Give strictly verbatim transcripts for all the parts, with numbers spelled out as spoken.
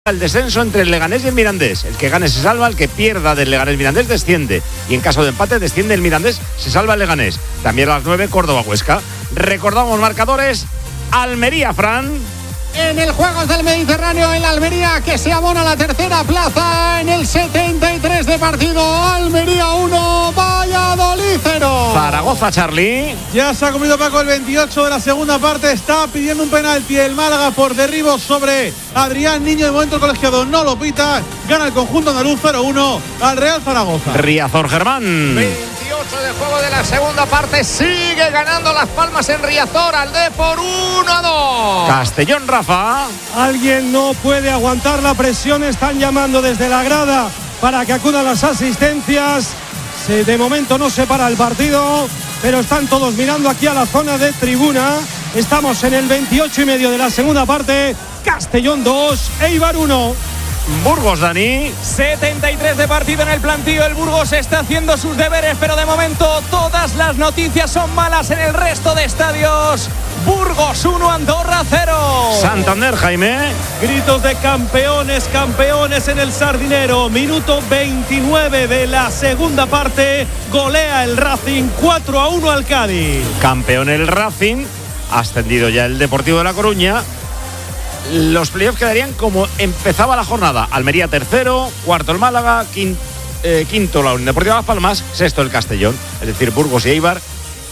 el descenso entre el Leganés y el Mirandés. El que gane se salva, el que pierda del Leganés Mirandés desciende. Y en caso de empate desciende el Mirandés, se salva el Leganés. También a las nueve, Córdoba-Huesca. Recordamos marcadores. Almería, Fran. En el Juegos del Mediterráneo, en la Almería, que se abona la tercera plaza en el setenta y tres de partido. Almería uno, Valladolid cero. Zaragoza, Charlie. Ya se ha comido Paco el veintiocho de la segunda parte. Está pidiendo un penalti el Málaga por derribo sobre Adrián Niño. De momento el colegiado no lo pita. Gana el conjunto andaluz cero uno al Real Zaragoza. Riazor, Germán. veintiocho de juego de la segunda parte. Sigue ganando Las Palmas en Riazor al D por uno a dos. Castellón, Rafa. Alguien no puede aguantar la presión. Están llamando desde la grada para que acudan las asistencias. Se, de momento no se para el partido, pero están todos mirando aquí a la zona de tribuna. Estamos en el veintiocho y medio de la segunda parte. Castellón dos, Eibar uno. Burgos, Dani. setenta y tres de partido en el plantío. El Burgos está haciendo sus deberes, pero de momento todas las noticias son malas en el resto de estadios. Burgos uno, Andorra cero. Santander, Jaime. Gritos de campeones, campeones en el Sardinero. Minuto veintinueve de la segunda parte. Golea el Racing cuatro a uno al Cádiz. Campeón el Racing. Ascendido ya el Deportivo de La Coruña. Los playoffs quedarían como empezaba la jornada. Almería tercero, cuarto el Málaga, quinto, eh, quinto la Unión Deportiva Las Palmas, sexto el Castellón. Es decir, Burgos y Eibar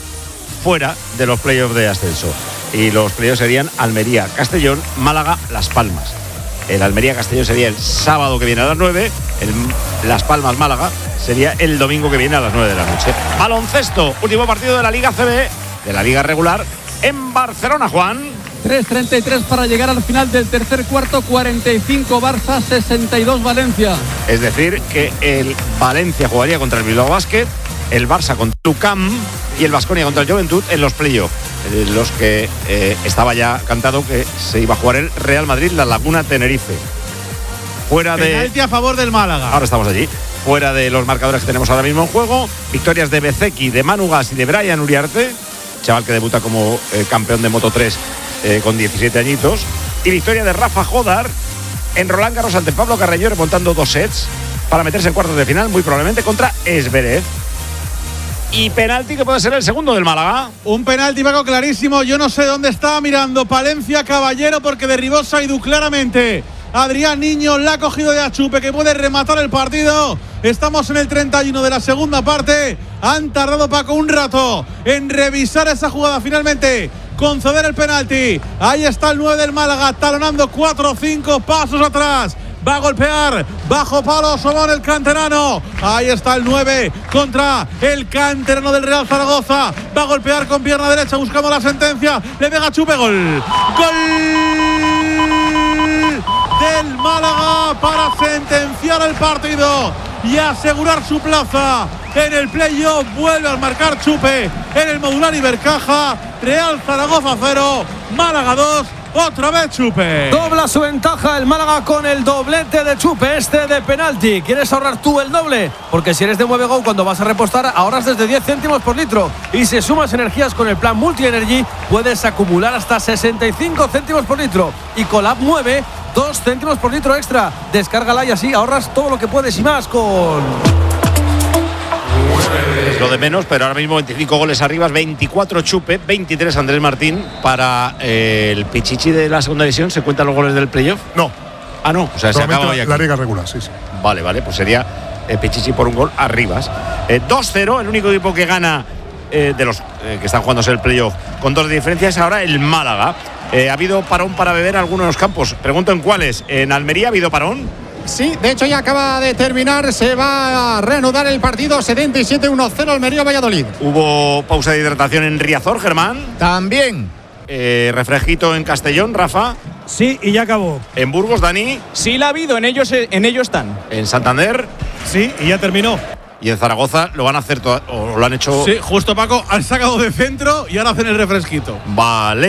fuera de los playoffs de ascenso. Y los playoffs serían Almería, Castellón, Málaga, Las Palmas. El Almería-Castellón sería el sábado que viene a las nueve. El Las Palmas-Málaga sería el domingo que viene a las nueve de la noche. Baloncesto, último partido de la Liga C B, de la Liga regular, en Barcelona, Juan. tres treinta y tres para llegar al final del tercer cuarto. Cuarenta y cinco Barça, sesenta y dos Valencia. Es decir, que el Valencia jugaría contra el Bilbao Basket, el Barça contra el U C A M y el Baskonia contra el Juventud en los playoffs, en los que eh, estaba ya cantado que se iba a jugar el Real Madrid, la Laguna Tenerife. Fuera de... Penalti a favor del Málaga. Ahora estamos allí. Fuera de los marcadores que tenemos ahora mismo en juego, victorias de Bezeki, de Manu Gas y de Brian Uriarte, chaval que debuta como eh, campeón de Moto tres eh, con diecisiete añitos, y victoria de Rafa Jodar en Roland Garros ante Pablo Carreño, remontando dos sets para meterse en cuartos de final, muy probablemente contra Zverev. Y penalti que puede ser el segundo del Málaga. Un penalti, Paco, clarísimo. Yo no sé dónde estaba mirando Palencia Caballero, porque derribó Saidu claramente. Adrián Niño la ha cogido de achupe, que puede rematar el partido. Estamos en el treinta y uno de la segunda parte. Han tardado, Paco, un rato en revisar esa jugada. Finalmente conceder el penalti. Ahí está el nueve del Málaga, talonando cuatro o cinco pasos atrás. Va a golpear bajo palo Somón, el canterano. Ahí está el nueve contra el canterano del Real Zaragoza. Va a golpear con pierna derecha, buscamos la sentencia. Le pega Chupe, gol. Gol del Málaga para sentenciar el partido y asegurar su plaza en el playoff. Vuelve a marcar Chupe en el modular Ibercaja. Real Zaragoza cero, Málaga dos. Otra vez Chupe. Dobla su ventaja el Málaga con el doblete de Chupe, este de penalti. ¿Quieres ahorrar tú el doble? Porque si eres de Muevego, cuando vas a repostar ahorras desde diez céntimos por litro. Y si sumas energías con el plan Multi Energy, puedes acumular hasta sesenta y cinco céntimos por litro. Y con la App Mueve, dos céntimos por litro extra. Descárgala y así ahorras todo lo que puedes y más con... Es lo de menos, pero ahora mismo veinticinco goles arriba, veinticuatro Chupe, veintitrés Andrés Martín. Para eh, el Pichichi de la segunda división, ¿se cuentan los goles del playoff? No. Ah, no, o sea, se acaba hoy aquí. La liga regular, sí, sí. Vale, vale, pues sería eh, Pichichi por un gol arribas. Eh, dos cero, el único equipo que gana eh, de los eh, que están jugándose el playoff con dos de diferencia es ahora el Málaga. Eh, ¿Ha habido parón para beber en algunos de los campos? Pregunto en cuáles. ¿En Almería ha habido parón? Sí, de hecho ya acaba de terminar. Se va a reanudar el partido. setenta y siete uno cero Almería Valladolid. ¿Hubo pausa de hidratación en Riazor, Germán? También. Eh, ¿Refresquito en Castellón, Rafa? Sí, y ya acabó. ¿En Burgos, Dani? Sí la ha habido, en ellos, en ellos están. ¿En Santander? Sí, y ya terminó. ¿Y en Zaragoza lo van a hacer todo, o lo han hecho? Sí, justo, Paco, han sacado de centro y ahora hacen el refresquito. Vale.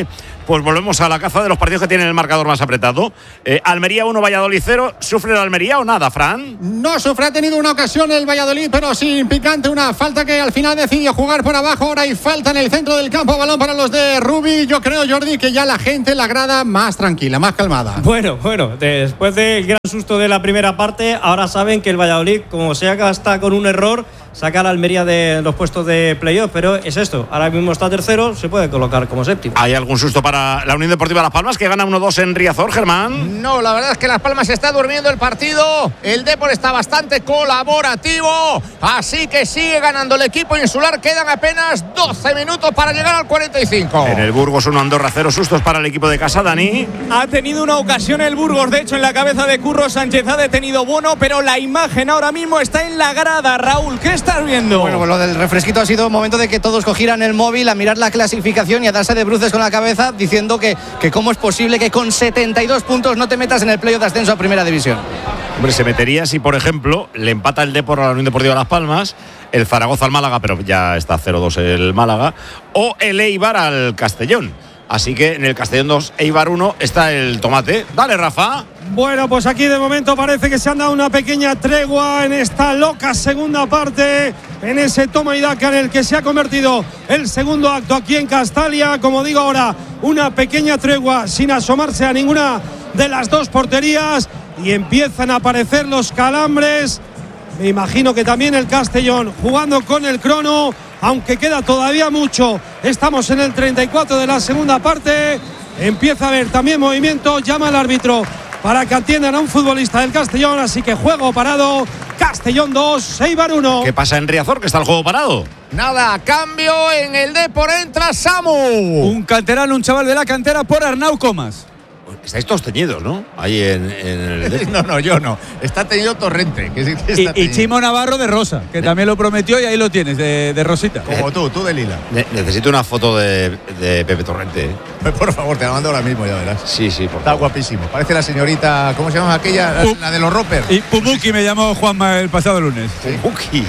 pues volvemos a la caza de los partidos que tienen el marcador más apretado. Eh, Almería uno, Valladolid cero. ¿Sufre el Almería o nada, Fran? No sufre, ha tenido una ocasión el Valladolid, pero sin picante, una falta que al final decidió jugar por abajo. Ahora hay falta en el centro del campo, balón para los de Rubi. Yo creo, Jordi, que ya la gente, la grada, más tranquila, más calmada. Bueno, bueno, después del gran susto de la primera parte, ahora saben que el Valladolid, como sea que está con un error, saca a la Almería de los puestos de playoff, pero es esto, ahora mismo está tercero, se puede colocar como séptimo. ¿Hay algún susto para la Unión Deportiva Las Palmas, que gana uno dos en Riazor, Germán? No, la verdad es que Las Palmas está durmiendo el partido, el Depor está bastante colaborativo, así que sigue ganando el equipo insular, quedan apenas doce minutos para llegar al cuarenta y cinco. En el Burgos uno, Andorra cero, sustos para el equipo de casa, Dani. Ha tenido una ocasión el Burgos, de hecho en la cabeza de Curro Sánchez ha detenido Bono, pero la imagen ahora mismo está en la grada. Raúl, ¿qué estás viendo? Bueno, pues lo del refresquito ha sido momento de que todos cogieran el móvil a mirar la clasificación y a darse de bruces con la cabeza diciendo que, que cómo es posible que con setenta y dos puntos no te metas en el playoff de ascenso a Primera División. Hombre, se metería si, por ejemplo, le empata el Depor a la Unión Deportiva Las Palmas, el Zaragoza al Málaga, pero ya está cero dos el Málaga, o el Eibar al Castellón. Así que en el Castellón dos, Eibar uno, está el tomate. Dale, Rafa. Bueno, pues aquí de momento parece que se han dado una pequeña tregua en esta loca segunda parte, en ese toma y daca en el que se ha convertido el segundo acto aquí en Castalia. Como digo ahora, una pequeña tregua sin asomarse a ninguna de las dos porterías y empiezan a aparecer los calambres. Me imagino que también el Castellón jugando con el crono, aunque queda todavía mucho. Estamos en el treinta y cuatro de la segunda parte. Empieza a haber también movimiento, llama al árbitro para que atiendan a un futbolista del Castellón, así que juego parado, Castellón dos, Eibar uno. ¿Qué pasa en Riazor, que está el juego parado? Nada, cambio en el Depor, entra Samu. Un canterano, un chaval de la cantera por Arnau Comas. Estáis todos teñidos, ¿no? Ahí en, en el... No, no, yo no. Está teñido Torrente. Que sí que está y, y Chimo Navarro de rosa, que también lo prometió y ahí lo tienes, de, de rosita. Como tú, tú de lila. Ne- necesito una foto de, de Pepe Torrente, ¿eh? Por favor, te la mando ahora mismo, ya verás. Sí, sí, por Está favor. guapísimo. Parece la señorita, ¿cómo se llama aquella? La, Pum. la de los Roper. Y Pumuki me llamó Juanma el pasado lunes. Uki.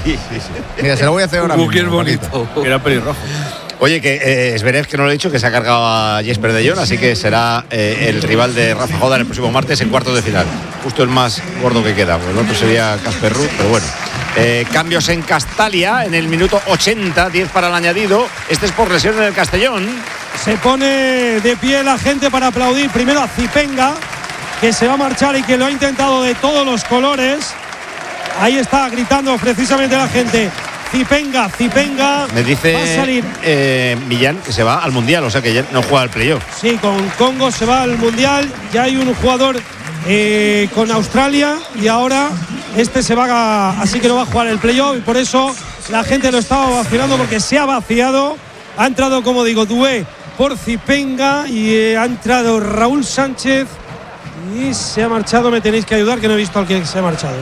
Mira, se lo voy a hacer ahora mismo. Pumuki es bonito. Era pelirrojo. Oye, que eh, Zverev, que no lo he dicho, que se ha cargado a Jesper de Jong, así que será eh, el rival de Rafa Jodan el próximo martes en cuartos de final. Justo el más gordo que queda, porque el otro sería Casper Ruud, pero bueno. Eh, cambios en Castalia en el minuto ochenta, diez para el añadido. Este es por lesión en el Castellón. Se pone de pie la gente para aplaudir primero a Zipenga, que se va a marchar y que lo ha intentado de todos los colores. Ahí está gritando precisamente la gente. Zipenga, Zipenga. Me dice va a salir. eh, Millán que se va al Mundial, o sea que ya no juega al playoff. Sí, con Congo se va al Mundial. Ya hay un jugador eh, con Australia y ahora este se va a, así que no va a jugar el playoff y por eso la gente lo estaba vaciando porque se ha vaciado. Ha entrado, como digo, Dué por Zipenga y eh, ha entrado Raúl Sánchez y se ha marchado. Me tenéis que ayudar, que no he visto al que se ha marchado.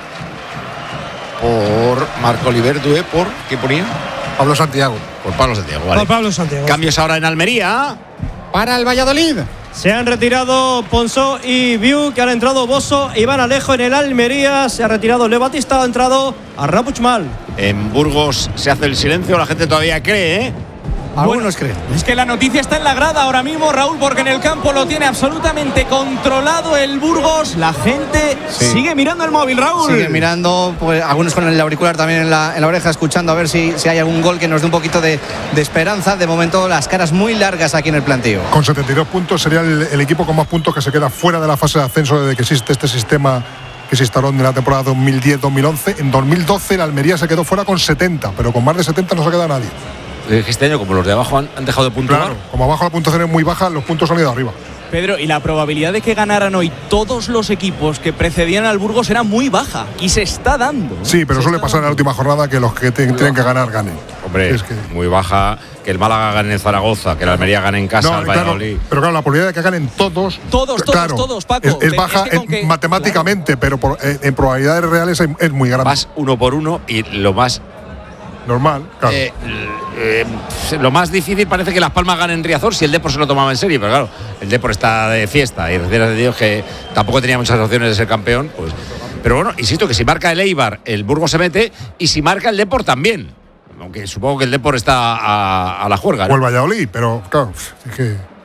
Por Marco Oliver, Dué, por ¿qué ponía? Pablo Santiago. Por Pablo Santiago, vale. Por Pablo Santiago. Cambios ahora en Almería. Para el Valladolid. Se han retirado Ponsó y Viu, que han entrado Bosso e Iván Alejo en el Almería. Se ha retirado Leo Batista, ha entrado Arnau Puigmal. En Burgos se hace el silencio, la gente todavía cree, ¿eh? Algunos creen. Es que la noticia está en la grada ahora mismo, Raúl, porque en el campo lo tiene absolutamente controlado el Burgos. La gente Sí. sigue mirando el móvil, Raúl. Siguen mirando, pues algunos con el auricular también en la, en la oreja, escuchando a ver si, si hay algún gol que nos dé un poquito de, de esperanza. De momento, las caras muy largas aquí en el plantío. Con setenta y dos puntos sería el, el equipo con más puntos que se queda fuera de la fase de ascenso desde que existe este sistema que se instaló en la temporada dos mil diez dos mil once. En dos mil doce el Almería se quedó fuera con setenta, pero con más de setenta no se queda nadie. Este año, como los de abajo han, han dejado de puntuar. Claro, como abajo la puntuación es muy baja, los puntos han ido arriba. Pedro, y la probabilidad de que ganaran hoy todos los equipos que precedían al Burgos era muy baja y se está dando. Sí, pero suele pasar en la última jornada que los que te- tienen que ganar ganen. Hombre, Es que- muy baja. Que el Málaga gane en Zaragoza, que el Almería gane en casa, No, el claro, Valladolid. pero claro, la probabilidad de que ganen todos. Todos, todos, claro, todos, Paco. Es, es Pero baja es que con en- que- matemáticamente, pero por- eh, en probabilidades reales es, es muy grande. Vas uno por uno y lo más Normal, claro. Eh, eh, lo más difícil parece que Las Palmas ganen en Riazor si el Depor se lo tomaba en serio, pero claro, el Depor está de fiesta y gracias a Dios que tampoco tenía muchas opciones de ser campeón, pues. Pero bueno, insisto que si marca el Eibar, el Burgos se mete y si marca el Depor también. Aunque supongo que el Depor está a, a la juerga, O el ¿no? Valladolid, pero claro, es que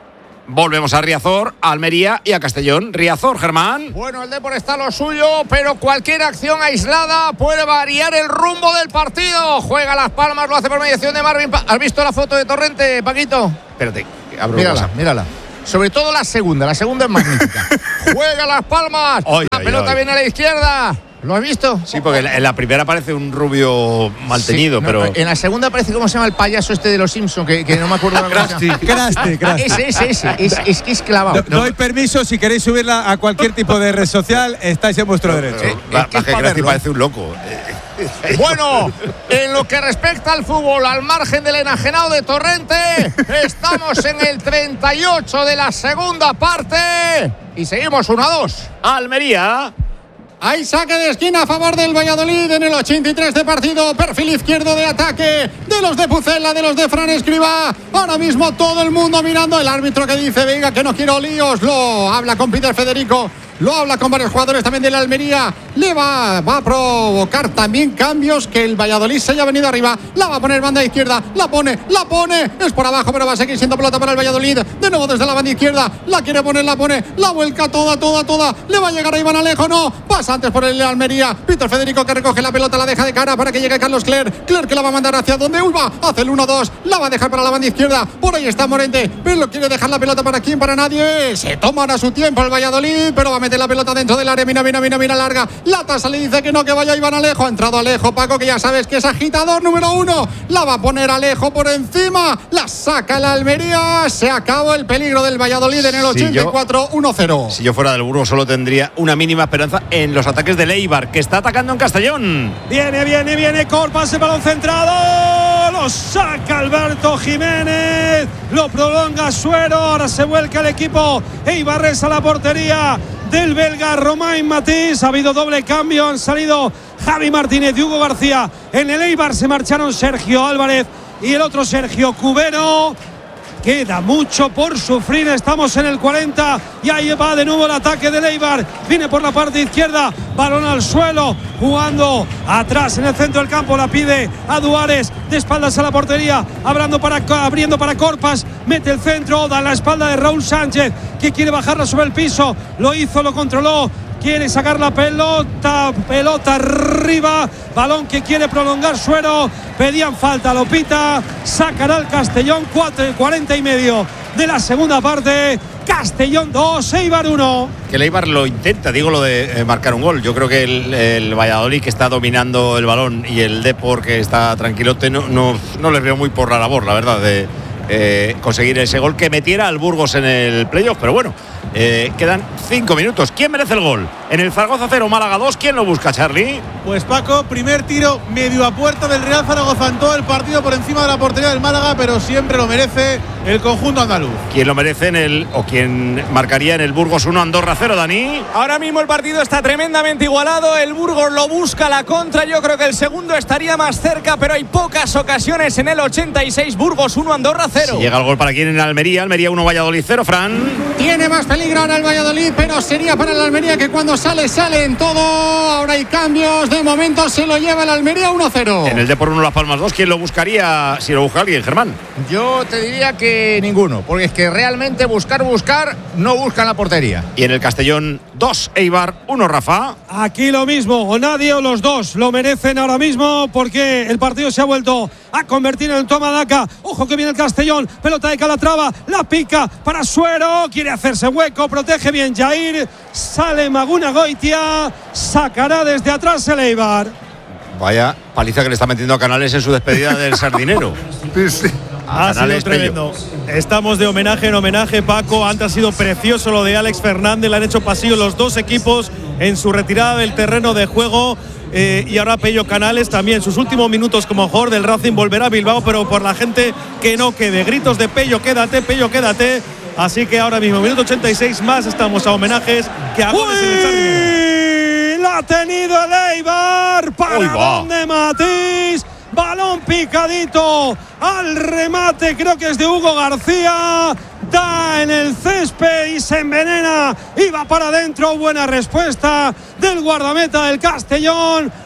Volvemos a Riazor, a Almería y a Castellón. Riazor, Germán. Bueno, el Depor está lo suyo, pero cualquier acción aislada puede variar el rumbo del partido. Juega Las Palmas, lo hace por mediación de Marvin. ¿Has visto la foto de Torrente, Paquito? Espérate, abro mírala, mírala. Sobre todo la segunda, la segunda es magnífica. Juega Las Palmas, oy, la oy, pelota oy. viene a la izquierda. ¿Lo has visto? Sí, porque en la primera parece un rubio mal teñido, sí, no, pero. En la segunda parece, ¿cómo se llama el payaso este de los Simpsons? Que, que no me acuerdo. Krusty, Krusty, Krusty. Ese, ese, ese. Es, es que es clavado. Do, doy permiso, si queréis subirla a cualquier tipo de red social, estáis en vuestro derecho. Eh, es que, es que Krusty parece un loco. Bueno, en lo que respecta al fútbol, al margen del enajenado de Torrente, estamos en el treinta y ocho de la segunda parte y seguimos uno a dos. Almería. Hay saque de esquina a favor del Valladolid en el ochenta y tres de partido. Perfil izquierdo de ataque de los de Pucela, de los de Fran Escribá. Ahora mismo todo el mundo mirando. El árbitro que dice, venga, que no quiero líos. Lo habla con Peter Federico. Lo habla con varios jugadores también de la Almería. Le va, va a provocar también cambios, que el Valladolid se haya venido arriba. La va a poner banda izquierda. La pone, la pone. Es por abajo, pero va a seguir siendo pelota para el Valladolid. De nuevo desde la banda izquierda. La quiere poner, la pone. La vuelca toda, toda, toda. Le va a llegar a Iván Alejo, no. Pasa antes por el Almería. Peter Federico que recoge la pelota, la deja de cara para que llegue Carlos Cler. Cler que la va a mandar hacia donde Uy, va. Hace el uno dos. La va a dejar para la banda izquierda. Por ahí está Morente. Pero lo quiere dejar la pelota para quién, para nadie. Se toman a su tiempo el Valladolid, pero va a meter la pelota dentro del área. Mira, mira, mira, mira, larga. La tasa le dice que no, que vaya Iván Alejo. Ha entrado Alejo, Paco, que ya sabes que es agitador número uno. La va a poner Alejo por encima. La saca el Almería. Se acabó el peligro del Valladolid en el ochenta y cuatro, uno cero. Si yo fuera del Burgos solo tendría una mínima esperanza en los ataques de Eibar, que está atacando en Castellón. Viene, viene, viene Corpas, el balón centrado. Lo saca Alberto Jiménez. Lo prolonga Suero. Ahora se vuelca el equipo eibarres a la portería del belga Romain Matís. Ha habido doble cambio. Han salido Javi Martínez y Hugo García. En el Eibar se marcharon Sergio Álvarez y el otro Sergio Cubero. Queda mucho por sufrir. Estamos en el cuarenta y ahí va de nuevo el ataque del Eibar. Viene por la parte izquierda. Balón al suelo. Jugando atrás en el centro del campo. La pide a Duárez. De espaldas a la portería. Abriendo para, abriendo para Corpas. Mete el centro. Da la espalda de Raúl Sánchez, que quiere bajarla sobre el piso. Lo hizo, lo controló. Quiere sacar la pelota, pelota arriba, balón que quiere prolongar Suero, pedían falta, lo pita, sacará el Castellón, cuatro, cuarenta y medio de la segunda parte, Castellón dos, Eibar uno. Que el Eibar lo intenta, digo lo de eh, marcar un gol. Yo creo que el, el Valladolid, que está dominando el balón, y el Depor, que está tranquilote, no, no, no les veo muy por la labor, la verdad, de eh, conseguir ese gol que metiera al Burgos en el playoff, pero bueno. Eh, quedan cinco minutos. ¿Quién merece el gol? En el Zaragoza cero, Málaga dos. ¿Quién lo busca, Charlie? Pues Paco, primer tiro medio a puerta del Real Zaragoza en todo el partido por encima de la portería del Málaga, pero siempre lo merece el conjunto andaluz. ¿Quién lo merece en el o quién marcaría en el Burgos uno, Andorra cero, Dani? Ahora mismo el partido está tremendamente igualado. El Burgos lo busca la contra. Yo creo que el segundo estaría más cerca, pero hay pocas ocasiones en el ochenta y seis. Burgos uno, Andorra cero. Si llega el gol para quién en Almería. Almería uno, Valladolid cero, Fran. Tiene más peligro ahora el Valladolid, pero sería para el Almería, que cuando sale, sale en todo. Ahora hay cambios. De momento se lo lleva el Almería uno cero. En el Depor uno, Las Palmas dos. ¿Quién lo buscaría si lo busca alguien, Germán? Yo te diría que ninguno, porque es que realmente buscar, buscar, no buscan la portería. Y en el Castellón dos, Eibar uno, Rafa. Aquí lo mismo, o nadie o los dos lo merecen ahora mismo, porque el partido se ha vuelto a convertir en toma daca. Ojo que viene el Castellón, pelota de Calatrava, la pica para Suero, quiere hacerse hueco, protege bien Jair, sale Maguna Goitia, sacará desde atrás el Eibar. Vaya paliza que le está metiendo a Canales en su despedida del Sardinero. Sí, sí. Ha sido tremendo. Estamos de homenaje en homenaje, Paco. Antes ha sido precioso lo de Alex Fernández. Le han hecho pasillo los dos equipos en su retirada del terreno de juego. Eh, y ahora Pello Canales también. Sus últimos minutos como jugador del Racing volverá a Bilbao, pero por la gente que no quede. Gritos de Pello, quédate, Pello, quédate. Así que ahora mismo, minuto ochenta y seis más, estamos a homenajes que a goles en el Sardinero. La ha tenido el Eibar. Para de Matís. Balón picadito al remate, creo que es de Hugo García. Da en el césped y se envenena. Iba para adentro. Buena respuesta del guardameta del Castellón.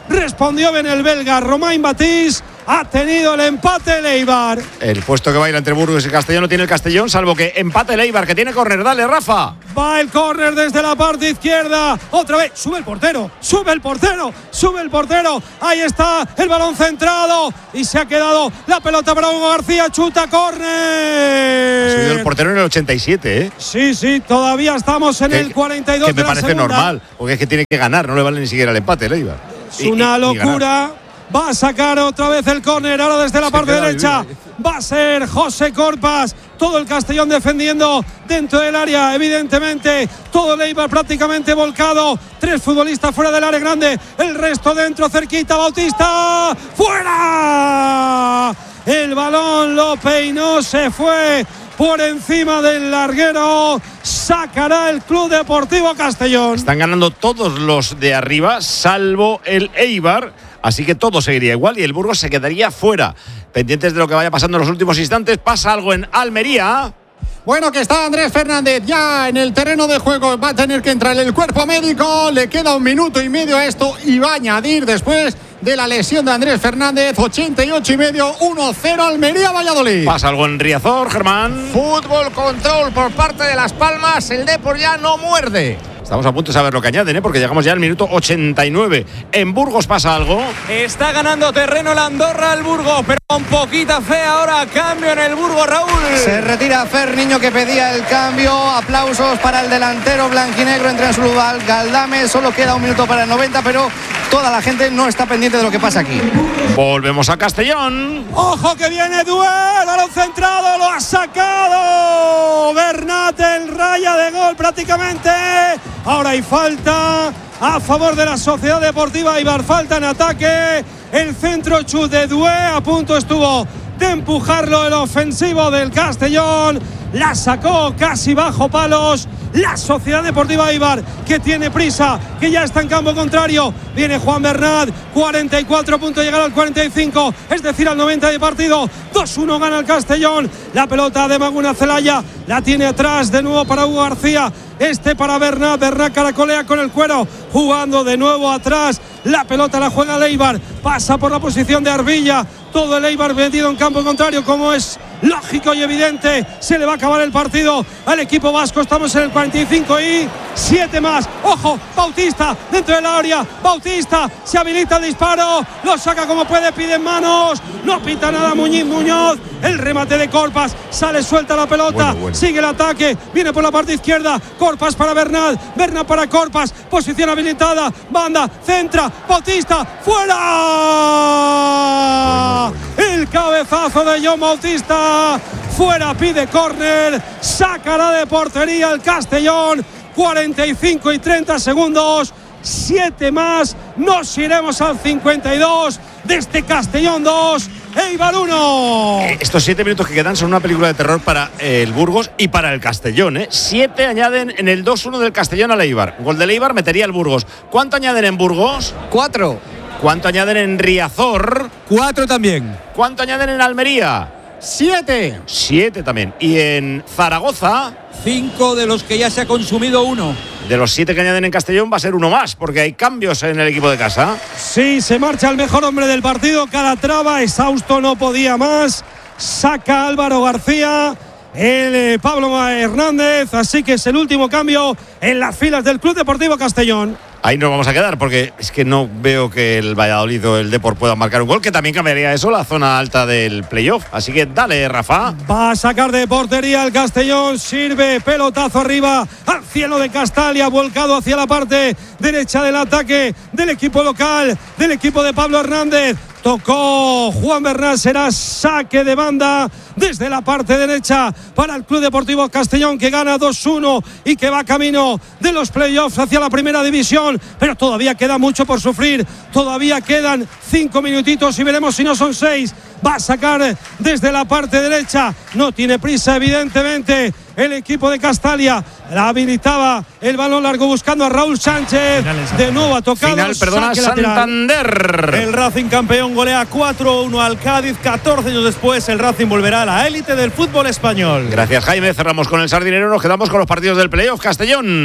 respondió bien el belga Romain Batís. Ha tenido el empate el Eibar. El puesto que baila entre Burgos y Castellón no tiene el Castellón, salvo que empate el Eibar, que tiene córner. Dale, Rafa. Va el córner desde la parte izquierda. Otra vez, sube el portero, sube el portero, sube el portero. Ahí está el balón centrado y se ha quedado la pelota para Hugo García. Chuta, córner. Ha subido el portero en el ochenta y siete, ¿eh? Sí, sí, todavía estamos en que, el cuarenta y dos. Que me de la parece segunda. normal, porque es que tiene que ganar, no le vale ni siquiera el empate el Eibar. Es una locura. Va a sacar otra vez el córner, ahora desde la parte derecha. Va a ser José Corpas. Todo el Castellón defendiendo dentro del área, evidentemente. Todo el Eibar prácticamente volcado. Tres futbolistas fuera del área grande. El resto dentro, cerquita. Bautista. ¡Fuera! El balón lo peinó, se fue por encima del larguero. Sacará el Club Deportivo Castellón. Están ganando todos los de arriba, salvo el Eibar. Así que todo seguiría igual y el Burgos se quedaría fuera. Pendientes de lo que vaya pasando en los últimos instantes. Pasa algo en Almería. Bueno, que está Andrés Fernández ya en el terreno de juego. Va a tener que entrar el cuerpo médico. Le queda un minuto y medio a esto y va a añadir después de la lesión de Andrés Fernández. ochenta y ocho y medio, uno cero Almería Valladolid. Pasa algo en Riazor, Germán. Fútbol control por parte de Las Palmas. El Depor ya no muerde. Estamos a punto de saber lo que añaden, ¿eh? Porque llegamos ya al minuto ochenta y nueve. En Burgos pasa algo. Está ganando terreno la Andorra al Burgos, pero con poquita fe ahora. Cambio en el Burgos, Raúl. Se retira Fer Niño, que pedía el cambio. Aplausos para el delantero blanquinegro. Entra en su lugar Galdame. Solo queda un minuto para el noventa, pero toda la gente no está pendiente de lo que pasa aquí. Volvemos a Castellón. Ojo que viene Duel, balón centrado, lo ha sacado Bernat, el raya de gol prácticamente. Ahora hay falta a favor de la Sociedad Deportiva Eibar, falta en ataque. El centro chut de Dué, a punto estuvo de empujarlo el ofensivo del Castellón. La sacó casi bajo palos la Sociedad Deportiva Eibar, que tiene prisa, que ya está en campo contrario. Viene Juan Bernat, cuarenta y cuatro, punto de llegar al cuarenta y cinco, es decir, al noventa de partido. dos uno gana el Castellón. La pelota de Maguna Celaya la tiene atrás de nuevo para Hugo García. Este para Bernat, Bernat caracolea con el cuero, jugando de nuevo atrás. La pelota la juega el Eibar, pasa por la posición de Arbilla. Todo el Eibar metido en campo contrario, como es lógico y evidente. Se le va a acabar el partido al equipo vasco. Estamos en el cuarenta y cinco y siete más. Ojo, Bautista dentro del área. Bautista se habilita el disparo. Lo saca como puede, pide manos. No pita nada Muñiz Muñoz. El remate de Corpas. Sale suelta la pelota. Bueno, bueno. Sigue el ataque. Viene por la parte izquierda. Corpas para Bernat. Bernat para Corpas. Posición habilitada. Banda. Centra. Bautista. ¡Fuera! Bueno, bueno. El cabezazo de John Bautista. Fuera, pide córner. Sacará de portería el Castellón. cuarenta y cinco y treinta segundos. siete más. Nos iremos al cincuenta y dos. Desde Castellón dos. Eibar uno. Eh, estos siete minutos que quedan son una película de terror para eh, el Burgos y para el Castellón, ¿eh? Siete añaden en el dos uno del Castellón al Eibar. Gol del Eibar metería el Burgos. ¿Cuánto añaden en Burgos? Cuatro. ¿Cuánto añaden en Riazor? Cuatro también. ¿Cuánto añaden en Almería? Siete. Siete también. ¿Y en Zaragoza? Cinco de los que ya se ha consumido uno. De los siete que añaden en Castellón va a ser uno más, porque hay cambios en el equipo de casa. Sí, se marcha el mejor hombre del partido. Calatrava, exhausto, no podía más. Saca Álvaro García. El eh, Pablo Hernández. Así que es el último cambio en las filas del Club Deportivo Castellón. Ahí nos vamos a quedar, porque es que no veo que el Valladolid o el Depor puedan marcar un gol, que también cambiaría eso la zona alta del playoff. Así que dale, Rafa. Va a sacar de portería el Castellón. Sirve, pelotazo arriba al cielo de Castalia, volcado hacia la parte derecha del ataque del equipo local, del equipo de Pablo Hernández. Tocó Juan Bernat, será saque de banda desde la parte derecha para el Club Deportivo Castellón, que gana dos uno y que va camino de los playoffs hacia la primera división. Pero todavía queda mucho por sufrir, todavía quedan cinco minutitos y veremos si no son seis. Va a sacar desde la parte derecha, no tiene prisa evidentemente el equipo de Castalia. La habilitaba el balón largo buscando a Raúl Sánchez. De nuevo ha tocado. Final, perdona, Santander. El Racing campeón golea cuatro uno al Cádiz. catorce años después el Racing volverá a la élite del fútbol español. Gracias, Jaime. Cerramos con el Sardinero. Nos quedamos con los partidos del playoff. Castellón.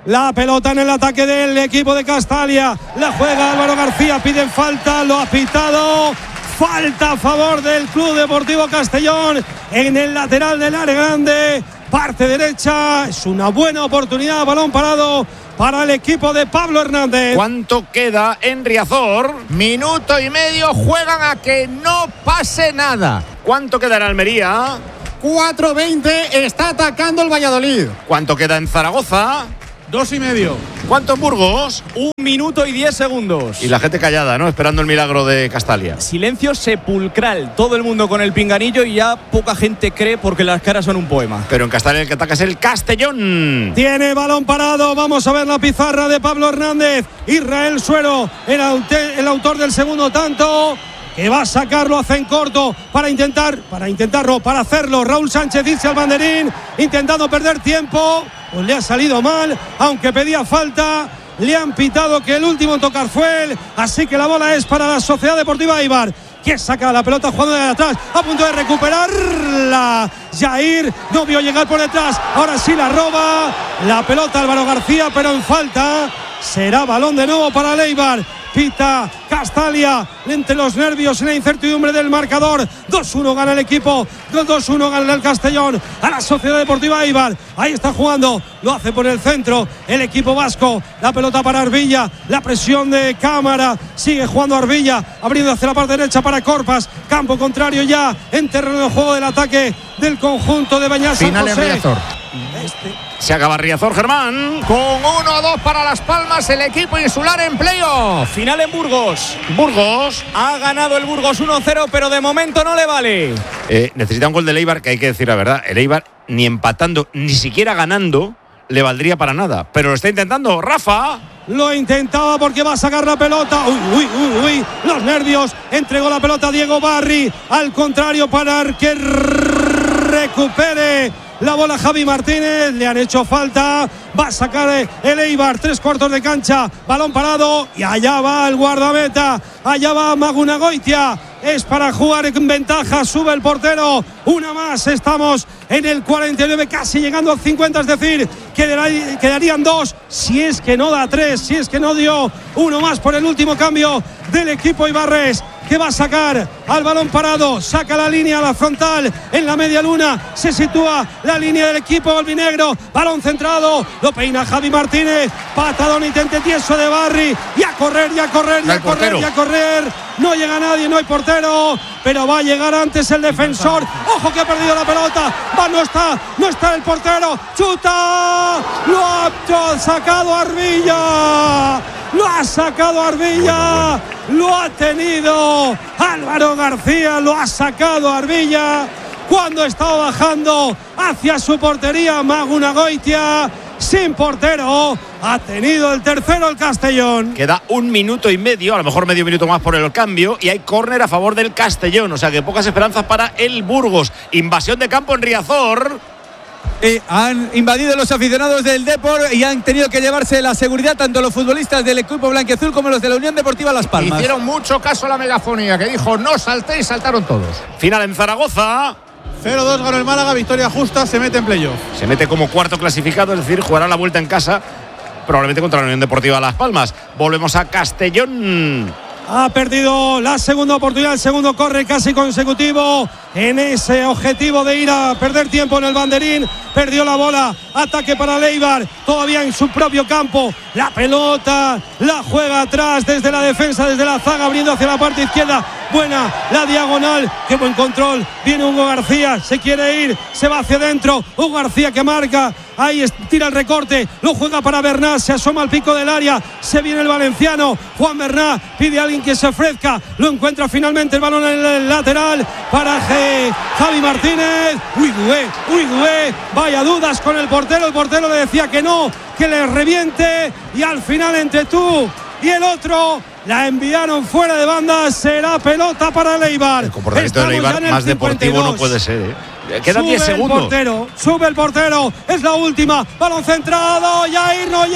La pelota en el ataque del equipo de Castalia. La juega Álvaro García. Piden falta. Lo ha pitado. Falta a favor del Club Deportivo Castellón en el lateral del área grande. Parte derecha. Es una buena oportunidad. Balón parado para el equipo de Pablo Hernández. ¿Cuánto queda en Riazor? Minuto y medio. Juegan a que no pase nada. ¿Cuánto queda en Almería? cuatro veinte. Está atacando el Valladolid. ¿Cuánto queda en Zaragoza? Dos y medio. ¿Cuánto en Burgos? Un minuto y diez segundos. Y la gente callada, ¿no? Esperando el milagro de Castalia. Silencio sepulcral. Todo el mundo con el pinganillo y ya poca gente cree porque las caras son un poema. Pero en Castalia el que ataca es el Castellón. Tiene balón parado. Vamos a ver la pizarra de Pablo Hernández. Israel Suero, el, aute- el autor del segundo tanto. Que va a sacarlo, hace en corto para intentar, para intentarlo, para hacerlo. Raúl Sánchez dice al banderín, intentando perder tiempo. Pues le ha salido mal, aunque pedía falta. Le han pitado que el último en tocar fue él. Así que la bola es para la Sociedad Deportiva Eibar, que saca la pelota jugando de atrás, a punto de recuperarla. Jair no vio llegar por detrás. Ahora sí la roba. La pelota Álvaro García, pero en falta. Será balón de nuevo para el Eibar. Pita Castalia entre los nervios y la incertidumbre del marcador. dos uno gana el equipo, dos uno gana el Castellón a la Sociedad Deportiva Eibar. Ahí está jugando, lo hace por el centro el equipo vasco. La pelota para Arbilla, la presión de Cámara, sigue jugando Arbilla, abriendo hacia la parte derecha para Corpas. Campo contrario ya en terreno de juego del ataque del conjunto de Beñat San Final en José. Riazor. Este. Se acaba Riazor, Germán. Con uno a dos para Las Palmas, el equipo insular en playoff. Final en Burgos. Burgos. Ha ganado el Burgos uno cero, pero de momento no le vale. Eh, necesita un gol del Eibar, que hay que decir la verdad. El Eibar ni empatando, ni siquiera ganando, le valdría para nada. Pero lo está intentando Rafa. Lo intentaba porque va a sacar la pelota. Uy, uy, uy, uy. Los nervios. Entregó la pelota a Diego Barri. Al contrario, para que recupere la bola Javi Martínez. Le han hecho falta. Va a sacar el Eibar. Tres cuartos de cancha. Balón parado. Y allá va el guardameta. Allá va Magunagoitia. Es para jugar en ventaja. Sube el portero. Una más. Estamos en el cuarenta y nueve, casi llegando al cincuenta. Es decir, quedarían dos. Si es que no da tres. Si es que no dio uno más por el último cambio del equipo Ibarres, que va a sacar al balón parado. Saca la línea a la frontal en la media luna. Se sitúa la línea del equipo albinegro. Balón centrado. Lo peina Javi Martínez. Patadón intente tieso de Barri. Y a correr, y a correr, y a correr, y a correr. No llega nadie, no hay portero. Pero va a llegar antes el defensor. Ojo que ha perdido la pelota. Va, no está, no está el portero. Chuta. Lo ha sacado Arbilla. Lo ha sacado Arbilla. Lo ha tenido Álvaro García. Lo ha sacado Arbilla cuando estaba bajando hacia su portería. Magunagoitia sin portero. Ha tenido el tercero el Castellón. Queda un minuto y medio, a lo mejor medio minuto más por el cambio, y hay córner a favor del Castellón. O sea que pocas esperanzas para el Burgos. Invasión de campo en Riazor. Eh, han invadido los aficionados del Depor y han tenido que llevarse la seguridad tanto los futbolistas del equipo blanquiazul como los de la Unión Deportiva Las Palmas. Hicieron mucho caso a la megafonía que dijo no saltéis, saltaron todos. Final en Zaragoza. cero dos ganó el Málaga, victoria justa, se mete en playoff. Se mete como cuarto clasificado, es decir, jugará la vuelta en casa, probablemente contra la Unión Deportiva Las Palmas. Volvemos a Castellón. Ha perdido la segunda oportunidad, el segundo corre casi consecutivo en ese objetivo de ir a perder tiempo en el banderín. Perdió la bola, ataque para Eibar, todavía en su propio campo. La pelota la juega atrás desde la defensa, desde la zaga, abriendo hacia la parte izquierda. Buena la diagonal, qué buen control. Viene Hugo García, se quiere ir, se va hacia adentro. Hugo García que marca, ahí tira el recorte, lo juega para Bernat, se asoma al pico del área, se viene el valenciano. Juan Bernat pide a alguien que se ofrezca, lo encuentra finalmente el balón en el lateral para G- Javi Martínez. Uy, Dué, uy, Dué, vaya dudas con el portero. El portero le decía que no, que le reviente, y al final entre tú y el otro la enviaron fuera de banda. Será pelota para el Eibar. El comportamiento del Eibar más deportivo no puede ser, ¿eh? Quedan diez segundos. El portero, sube el portero, es la última. Balón centrado, Jair no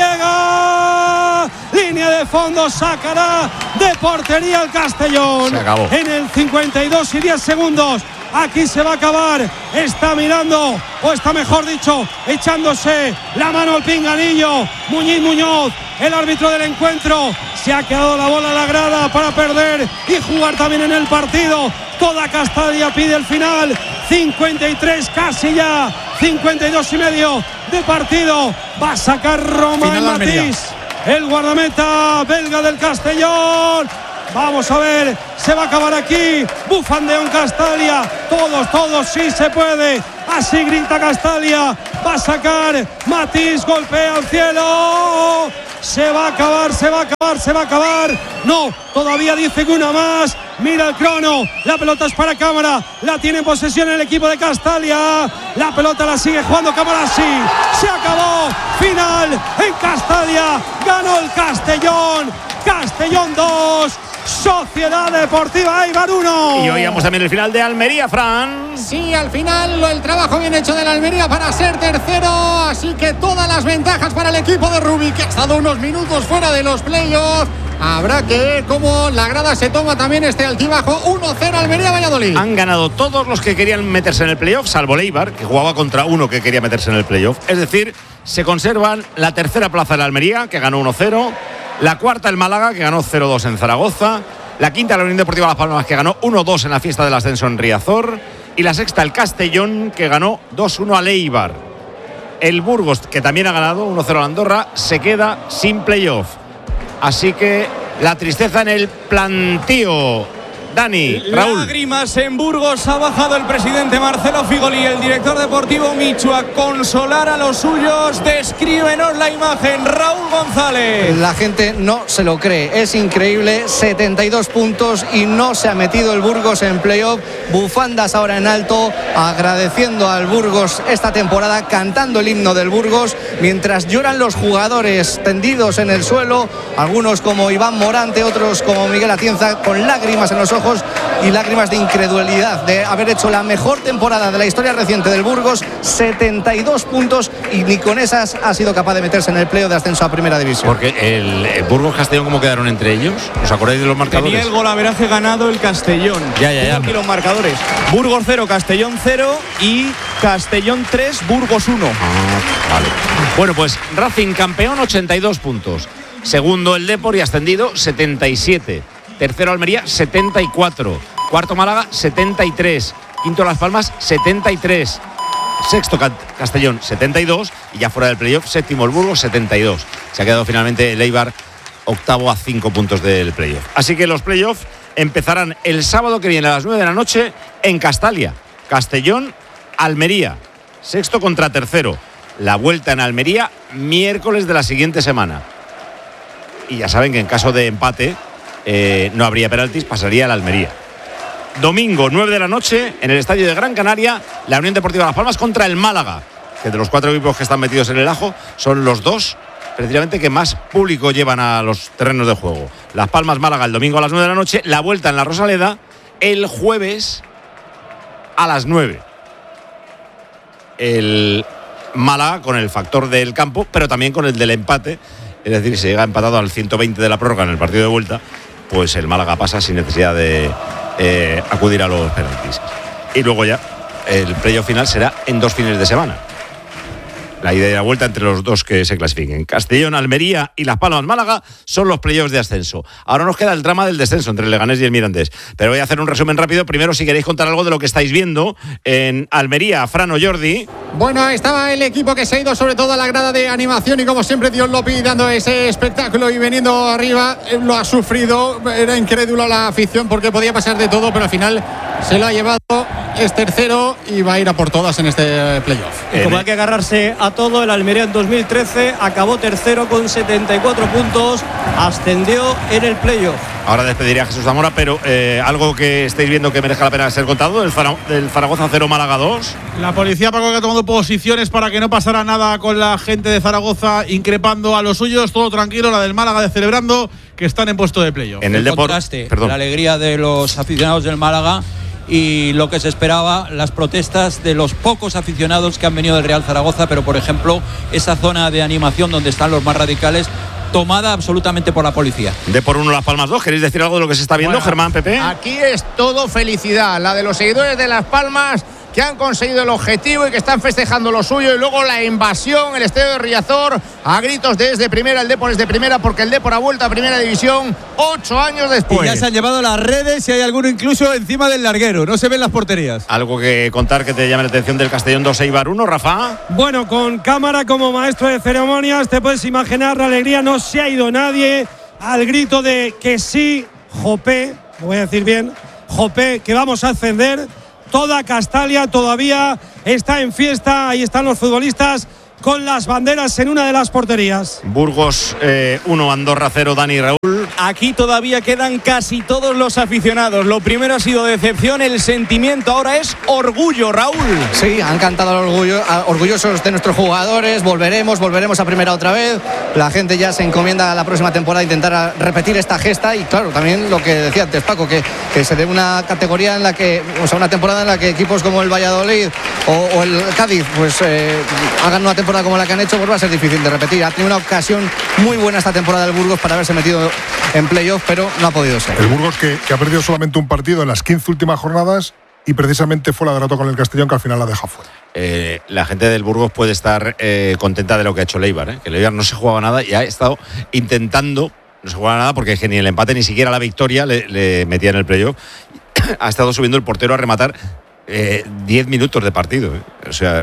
llega. Línea de fondo, sacará de portería el Castellón. Se acabó. En el cincuenta y dos y diez segundos aquí se va a acabar. Está mirando, o está mejor dicho, echándose la mano al pinganillo. Muñiz Muñoz, el árbitro del encuentro, se ha quedado la bola a la grada para perder y jugar también en el partido. Toda Castalia pide el final. cincuenta y tres casi ya, cincuenta y dos y medio de partido. Va a sacar Romain Matís, el guardameta belga del Castellón. Vamos a ver, se va a acabar aquí. Bufandeo en Castalia. Todos, todos, sí se puede. Así grita Castalia. Va a sacar Matís, golpea al cielo. Se va a acabar, se va a acabar, se va a acabar. No, todavía dice que una más. Mira el crono, la pelota es para Cámara. La tiene en posesión el equipo de Castalia. La pelota la sigue jugando Cámara, sí. Se acabó, final en Castalia. Ganó el Castellón. Castellón dos, Sociedad Deportiva Eibar uno. Y oíamos también el final de Almería, Fran. Sí, al final el trabajo bien hecho de la Almería para ser tercero. Así que todas las ventajas para el equipo de Rubí, que ha estado unos minutos fuera de los playoffs. Habrá que ver cómo la grada se toma también este altibajo. uno cero Almería-Valladolid. Han ganado todos los que querían meterse en el playoff, salvo el Eibar, que jugaba contra uno que quería meterse en el playoff. Es decir, se conservan la tercera plaza de la Almería, que ganó uno cero. La cuarta el Málaga, que ganó cero dos en Zaragoza. La quinta la Unión Deportiva Las Palmas, que ganó uno dos en la fiesta del ascenso en Riazor. Y la sexta el Castellón, que ganó dos uno al Eibar. El Burgos, que también ha ganado uno cero al Andorra, se queda sin playoff. Así que la tristeza en el plantío. Dani, Raúl. Lágrimas en Burgos. Ha bajado el presidente Marcelo Figoli, el director deportivo Michu, a consolar a los suyos. Descríbenos la imagen, Raúl González. La gente no se lo cree, es increíble. setenta y dos puntos y no se ha metido el Burgos en playoff. Bufandas ahora en alto, agradeciendo al Burgos esta temporada, cantando el himno del Burgos, mientras lloran los jugadores tendidos en el suelo, algunos como Iván Morante, otros como Miguel Atienza, con lágrimas en los ojos y lágrimas de incredulidad de haber hecho la mejor temporada de la historia reciente del Burgos. Setenta y dos puntos y ni con esas ha sido capaz de meterse en el playoff de ascenso a Primera División. Porque el, el Burgos Castellón, ¿cómo quedaron entre ellos? ¿Os acordáis de los marcadores? Tenía el golaveraje ganado el Castellón. Ya, ya, ya. Aquí los marcadores: Burgos cero, Castellón cero y Castellón tres, Burgos uno. Ah, vale. Bueno, pues Racing campeón, ochenta y dos puntos. Segundo el Depor y ascendido, setenta y siete. Tercero Almería, setenta y cuatro. Cuarto Málaga, setenta y tres. Quinto Las Palmas, setenta y tres. Sexto Castellón, setenta y dos. Y ya fuera del playoff, séptimo el Burgos, setenta y dos. Se ha quedado finalmente el Eibar octavo a cinco puntos del playoff. Así que los playoffs empezarán el sábado que viene a las nueve de la noche en Castalia. Castellón, Almería. Sexto contra tercero. La vuelta en Almería, miércoles de la siguiente semana. Y ya saben que en caso de empate, Eh, no habría penaltis, pasaría a la Almería. Domingo, nueve de la noche, en el estadio de Gran Canaria, la Unión Deportiva Las Palmas contra el Málaga, que de los cuatro equipos que están metidos en el ajo, son los dos, precisamente, que más público llevan a los terrenos de juego. Las Palmas, Málaga, el domingo a las nueve de la noche, la vuelta en la Rosaleda, el jueves a las nueve. El Málaga con el factor del campo, pero también con el del empate, es decir, si llega empatado al ciento veinte de la prórroga en el partido de vuelta, pues el Málaga pasa sin necesidad de eh, acudir a los penaltis. Y luego ya el playoff final será en dos fines de semana. La ida y la vuelta entre los dos que se clasifiquen. Castellón, Almería y Las Palmas, Málaga son los playoffs de ascenso. Ahora nos queda el drama del descenso entre el Leganés y el Mirandés. Pero voy a hacer un resumen rápido. Primero, si queréis contar algo de lo que estáis viendo en Almería, Fran o Jordi. Bueno, estaba el equipo que se ha ido sobre todo a la grada de animación y como siempre Dios lo pide, dando ese espectáculo y veniendo arriba, lo ha sufrido. Era incrédula la afición porque podía pasar de todo, pero al final se lo ha llevado. Es tercero y va a ir a por todas en este playoff. Y como hay que agarrarse a todo, el Almería en dos mil trece acabó tercero con setenta y cuatro puntos, ascendió en el playoff. Ahora despediría a Jesús Zamora, pero eh, algo que estáis viendo que merezca la pena ser contado, del, Zara, del Zaragoza cero, Málaga dos. La policía, Paco, que ha tomado posiciones para que no pasara nada con la gente de Zaragoza, increpando a los suyos, todo tranquilo. La del Málaga de celebrando que están en puesto de playoff. En el, el contraste, perdón. La alegría de los aficionados del Málaga y lo que se esperaba, las protestas de los pocos aficionados que han venido del Real Zaragoza, pero por ejemplo esa zona de animación donde están los más radicales tomada absolutamente por la policía. De por uno Las Palmas dos, ¿queréis decir algo de lo que se está viendo, Bueno, Germán, Pepe? Aquí es todo felicidad, la de los seguidores de Las Palmas, que han conseguido el objetivo y que están festejando lo suyo, y luego la invasión, el estadio de Riazor, a gritos desde primera, el Depor es de primera, porque el Depor ha vuelto a primera división ocho años después. Y ya se han llevado las redes y hay alguno incluso encima del larguero, no se ven las porterías. ¿Algo que contar que te llame la atención del Castellón dos Eibar uno, Rafa? Bueno, con cámara como maestro de ceremonias, te puedes imaginar la alegría, no se ha ido nadie al grito de que sí, Jopé, lo voy a decir bien, Jopé, que vamos a ascender. Toda Castalia todavía está en fiesta, ahí están los futbolistas con las banderas en una de las porterías. Burgos eh, uno, Andorra cero, Dani, Raúl. Aquí todavía quedan casi todos los aficionados. Lo primero ha sido decepción, el sentimiento ahora es orgullo, Raúl. Sí, han cantado el orgullo, orgullosos de nuestros jugadores. Volveremos, volveremos a primera otra vez. La gente ya se encomienda a la próxima temporada a intentar repetir esta gesta. Y claro, también lo que decía antes Paco, que, que se dé una categoría en la que, o sea, una temporada en la que equipos como el Valladolid o, o el Cádiz pues eh, hagan una temporada como la que han hecho, pues va a ser difícil de repetir. Ha tenido una ocasión muy buena esta temporada del Burgos para haberse metido en playoff, pero no ha podido ser. El Burgos que, que ha perdido solamente un partido en las quince últimas jornadas y precisamente fue la derrota con el Castellón que al final la deja fuera. Eh, la gente del Burgos puede estar eh, contenta de lo que ha hecho el Eibar, ¿eh? Que el Eibar no se jugaba nada y ha estado intentando, no se jugaba nada porque es que ni el empate ni siquiera la victoria le, le metía en el playoff. Ha estado subiendo el portero a rematar diez eh, minutos de partido, ¿eh? O sea,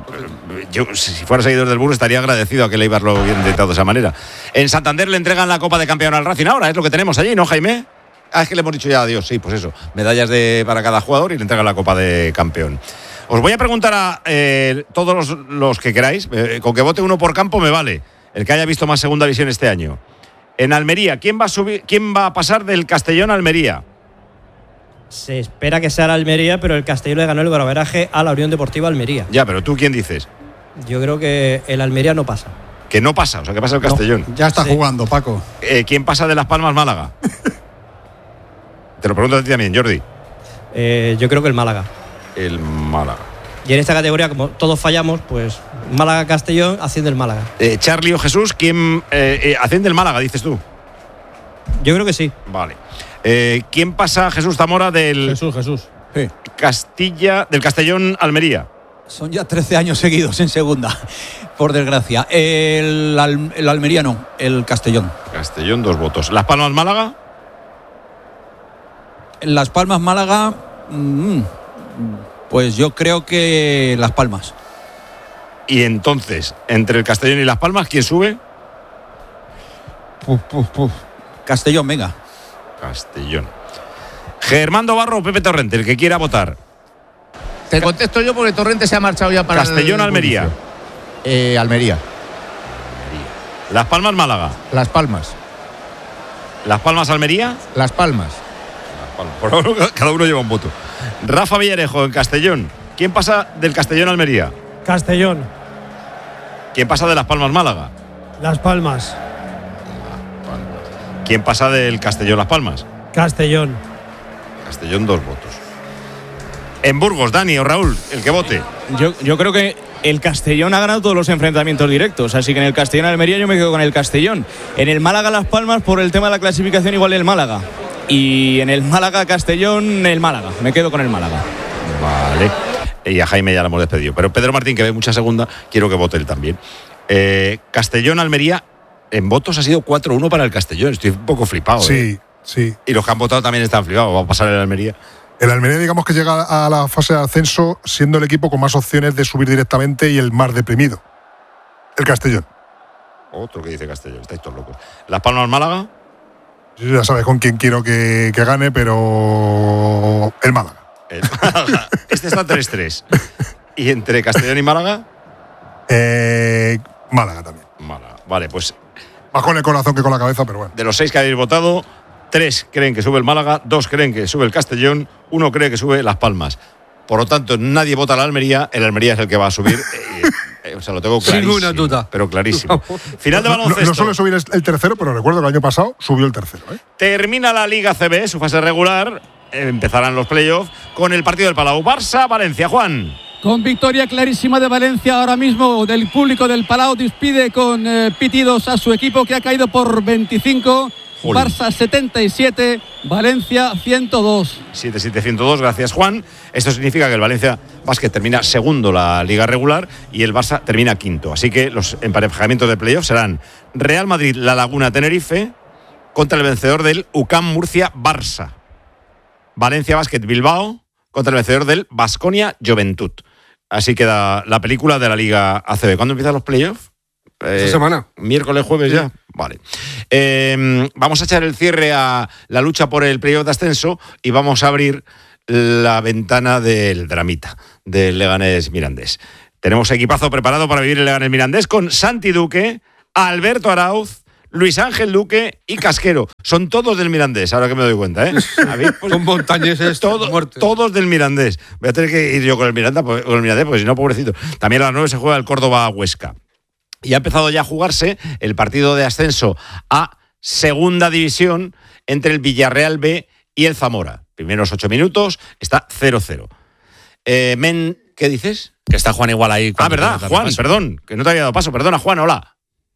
yo si fuera seguidor del Burgos estaría agradecido a que el Eibar lo hubiera intentado de esa manera. En Santander le entregan la Copa de Campeón al Racing ahora, es lo que tenemos allí, ¿no, Jaime? Ah, es que le hemos dicho ya adiós, sí, pues eso, medallas de, para cada jugador y le entregan la Copa de Campeón. Os voy a preguntar a eh, todos los, los que queráis, eh, con que vote uno por campo me vale, el que haya visto más segunda división este año. En Almería, ¿quién va a subir, quién va a pasar del Castellón a Almería? Se espera que sea la Almería, pero el Castellón le ganó el golaveraje a la Unión Deportiva Almería. Ya, pero ¿tú quién dices? Yo creo que el Almería no pasa. Que no pasa, o sea, que pasa el Castellón. No, ya está sí. jugando, Paco. Eh, ¿Quién pasa de Las Palmas Málaga? Te lo pregunto a ti también, Jordi. Eh, yo creo que el Málaga. El Málaga. Y en esta categoría, como todos fallamos, pues Málaga-Castellón, asciende el Málaga. Eh, Charlie o Jesús, ¿quién eh, eh, asciende el Málaga, dices tú? Yo creo que sí. Vale. Eh, ¿Quién pasa, Jesús Zamora, del Jesús, Jesús. Sí. Castilla, del Castellón Almería? Son ya trece años seguidos en segunda, por desgracia. El, Al, el Almería no, el Castellón. Castellón, dos votos. ¿Las Palmas Málaga? Las Palmas Málaga, mmm, pues yo creo que Las Palmas. Y entonces, entre el Castellón y Las Palmas, ¿quién sube? Puf, puf, puf. Castellón, venga. Castellón. Germando Barro o Pepe Torrente, el que quiera votar. Te contesto yo porque Torrente se ha marchado ya para Castellón, el Almería. Eh, Almería. Las Palmas, Málaga. Las Palmas. Las Palmas, Almería. Las Palmas. Las Palmas. Por ahora, cada uno lleva un voto. Rafa Villarejo en Castellón. ¿Quién pasa del Castellón, Almería? Castellón. ¿Quién pasa de Las Palmas, Málaga? Las Palmas. ¿Quién pasa del Castellón, Las Palmas? Castellón. Castellón, dos votos. En Burgos, Dani o Raúl, el que vote. Yo, yo creo que el Castellón ha ganado todos los enfrentamientos directos, así que en el Castellón Almería yo me quedo con el Castellón. En el Málaga Las Palmas, por el tema de la clasificación, igual el Málaga. Y en el Málaga Castellón, el Málaga. Me quedo con el Málaga. Vale. Y a Jaime ya lo hemos despedido. Pero Pedro Martín, que ve mucha segunda, quiero que vote él también. Eh, Castellón Almería, en votos ha sido cuatro uno para el Castellón. Estoy un poco flipado. Sí, ¿eh? sí. Y los que han votado también están flipados. Va a pasar el Almería. El Almería, digamos que llega a la fase de ascenso siendo el equipo con más opciones de subir directamente y el más deprimido. El Castellón. Otro que dice Castellón, estáis todos locos. Las Palmas Málaga. Ya sabes con quién quiero que, que gane, pero el Málaga. El Málaga. Este está tres tres. ¿Y entre Castellón y Málaga? Eh, Málaga también. Málaga. Vale, pues. Más con el corazón que con la cabeza, pero bueno. De los seis que habéis votado, tres creen que sube el Málaga, dos creen que sube el Castellón, uno cree que sube Las Palmas. Por lo tanto, nadie vota a la Almería, el Almería es el que va a subir. Eh, eh, o sea, lo tengo clarísimo. Sin una duda. Pero clarísimo. Final de baloncesto. No, no suele subir el tercero, pero recuerdo que el año pasado subió el tercero. ¿eh? Termina la Liga C B, su fase regular. Eh, empezarán los playoffs con el partido del Palau. Barça-Valencia, Juan. con victoria clarísima de Valencia ahora mismo del público del Palau. Despide con eh, pitidos a su equipo, que ha caído por veinticinco. Jolín. Barça setenta y siete, Valencia ciento dos. siete siete ciento dos, gracias Juan. Esto significa que el Valencia Basket termina segundo la liga regular y el Barça termina quinto. Así que los emparejamientos de playoff serán Real Madrid La Laguna Tenerife contra el vencedor del U C A M Murcia Barça. Valencia Basket Bilbao contra el vencedor del Baskonia Juventud. Así queda la película de la Liga A C B. ¿Cuándo empiezan los playoffs? Eh, Esta semana. Miércoles, jueves ya. Vale. Eh, vamos a echar el cierre a la lucha por el playoff de ascenso y vamos a abrir la ventana del dramita, del Leganés Mirandés. Tenemos equipazo preparado para vivir el Leganés Mirandés con Santi Duque, Alberto Arauz, Luis Ángel Duque y Casquero. Son todos del Mirandés, ahora que me doy cuenta, ¿eh? Pues, son montañeses, todo, todos del Mirandés. Voy a tener que ir yo con el Miranda, con el Mirandés, porque si no, pobrecito. También a las nueve se juega el Córdoba-Huesca. Y ha empezado ya a jugarse el partido de ascenso a Segunda División entre el Villarreal B y el Zamora. Primeros ocho minutos, está cero cero. Eh, Men, ¿qué dices? Que está Juan igual ahí. Ah, ¿verdad? Juan, perdón, que no te había dado paso. Perdona, Juan, hola.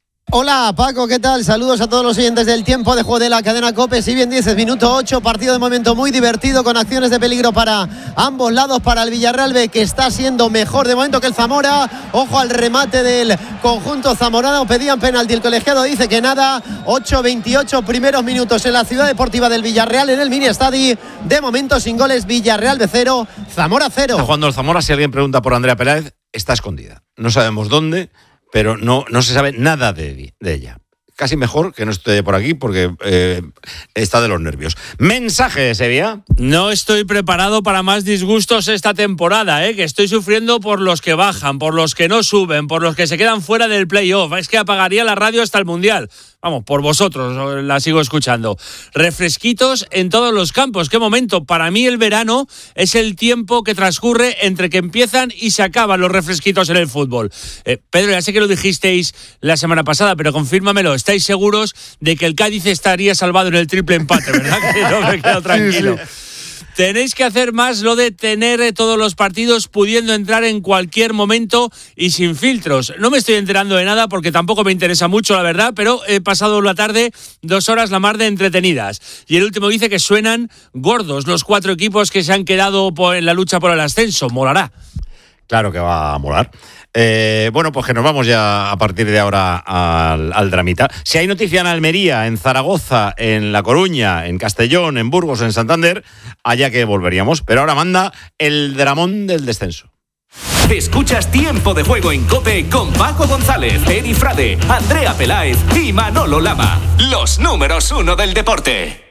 Hola Paco, ¿qué tal? Saludos a todos los oyentes del tiempo de juego de la cadena COPE. Si bien dices, minuto ocho, partido de momento muy divertido con acciones de peligro para ambos lados, para el Villarreal B, que está siendo mejor de momento que el Zamora. Ojo al remate del conjunto zamorano, pedían penalti, el colegiado dice que nada. Ocho veintiocho primeros minutos en la ciudad deportiva del Villarreal, en el mini estadio. De momento sin goles, Villarreal B cero, Zamora cero. Está jugando el Zamora, si alguien pregunta por Andrea Peláez, está escondida. No sabemos dónde, pero no, no se sabe nada de, de ella. Casi mejor que no esté por aquí porque eh, está de los nervios. Mensaje, Sevilla. No estoy preparado para más disgustos esta temporada, ¿eh? Que estoy sufriendo por los que bajan, por los que no suben, por los que se quedan fuera del playoff. Es que apagaría la radio hasta el Mundial. Vamos, por vosotros, la sigo escuchando. Refresquitos en todos los campos. ¿Qué momento? Para mí el verano es el tiempo que transcurre entre que empiezan y se acaban los refresquitos en el fútbol. Eh, Pedro, ya sé que lo dijisteis la semana pasada, pero confírmamelo. ¿Estáis seguros de que el Cádiz estaría salvado en el triple empate, verdad? Que no me quedo tranquilo. Sí, sí. Tenéis que hacer más lo de tener todos los partidos pudiendo entrar en cualquier momento y sin filtros. No me estoy enterando de nada porque tampoco me interesa mucho, la verdad, pero he pasado la tarde dos horas la mar de entretenidas. Y el último dice que suenan gordos los cuatro equipos que se han quedado en la lucha por el ascenso. Molará. Claro que va a molar. Eh, bueno, pues que nos vamos ya a partir de ahora al, al dramita. Si hay noticia en Almería, en Zaragoza, en La Coruña, en Castellón, en Burgos, en Santander, allá que volveríamos. Pero ahora manda el dramón del descenso. Escuchas Tiempo de Juego en COPE con Paco González, Eri Frade, Andrea Peláez y Manolo Lama. Los números uno del deporte.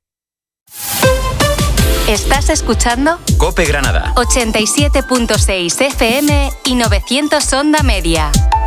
¿Estás escuchando? COPE Granada. ochenta y siete punto seis F M y novecientos Onda Media.